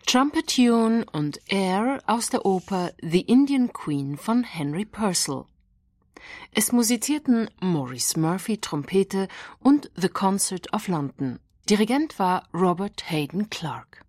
Trumpet Tune und Air aus der Oper The Indian Queen von Henry Purcell. Es musizierten Maurice Murphy Trompete und The Concert of London. Dirigent war Robert Hayden Clark.